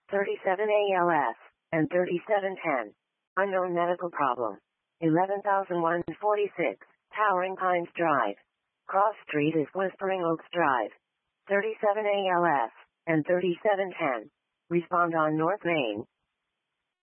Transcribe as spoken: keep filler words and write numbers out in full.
thirty-seven A L S, and thirty-seven ten. Unknown medical problem. eleven thousand one hundred forty-six, Towering Pines Drive. Cross Street is Whispering Oaks Drive. thirty-seven A L S, and thirty-seven ten. Respond on North Main.